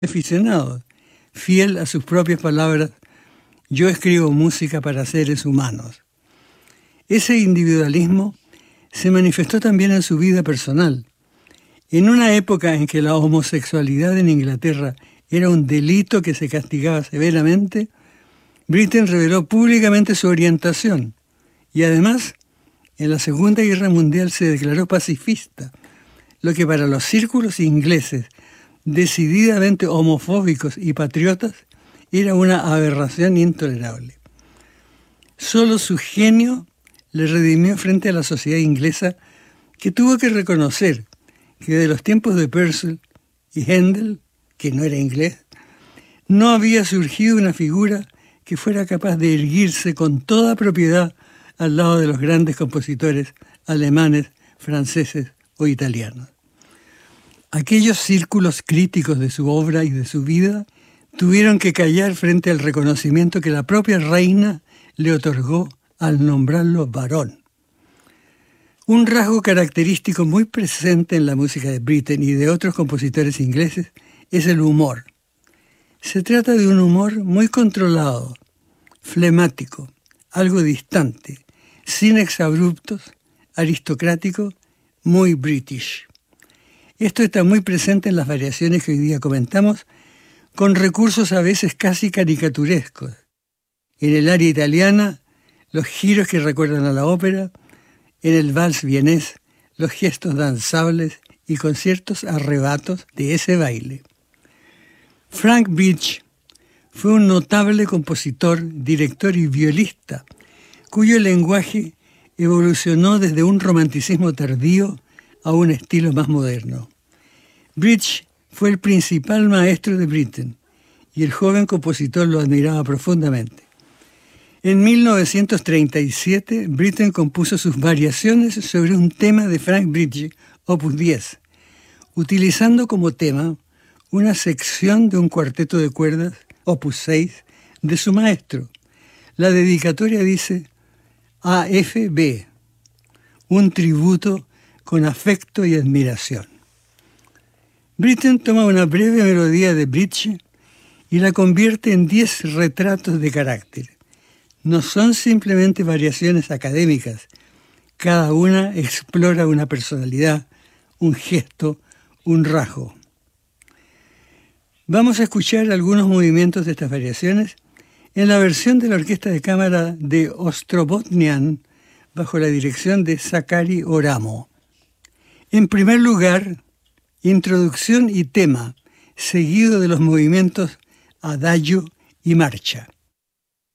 aficionado, fiel a sus propias palabras: yo escribo música para seres humanos. Ese individualismo se manifestó también en su vida personal. En una época en que la homosexualidad en Inglaterra era un delito que se castigaba severamente, Britten reveló públicamente su orientación y además en la Segunda Guerra Mundial se declaró pacifista, lo que para los círculos ingleses decididamente homofóbicos y patriotas era una aberración intolerable. Solo su genio le redimió frente a la sociedad inglesa, que tuvo que reconocer que de los tiempos de Purcell y Händel, que no era inglés, no había surgido una figura que fuera capaz de erguirse con toda propiedad al lado de los grandes compositores alemanes, franceses o italianos. Aquellos círculos críticos de su obra y de su vida tuvieron que callar frente al reconocimiento que la propia reina le otorgó al nombrarlo varón. Un rasgo característico muy presente en la música de Britten y de otros compositores ingleses es el humor. Se trata de un humor muy controlado, flemático, algo distante, sin exabruptos, aristocrático, muy british. Esto está muy presente en las variaciones que hoy día comentamos, con recursos a veces casi caricaturescos. En el aria italiana, los giros que recuerdan a la ópera; en el vals vienés, los gestos danzables y con ciertos arrebatos de ese baile. Frank Beach fue un notable compositor, director y violista, cuyo lenguaje evolucionó desde un romanticismo tardío a un estilo más moderno. Beach fue el principal maestro de Britten y el joven compositor lo admiraba profundamente. En 1937, Britten compuso sus variaciones sobre un tema de Frank Beach, opus 10, utilizando como tema una sección de un cuarteto de cuerdas, opus 6, de su maestro. La dedicatoria dice: AFB, un tributo con afecto y admiración. Britten toma una breve melodía de Beach y la convierte en 10 retratos de carácter. No son simplemente variaciones académicas, cada una explora una personalidad, un gesto, un rasgo. Vamos a escuchar algunos movimientos de estas variaciones en la versión de la Orquesta de Cámara de Ostrobotnian, bajo la dirección de Zakhari Oramo. En primer lugar, introducción y tema, seguido de los movimientos adagio y marcha.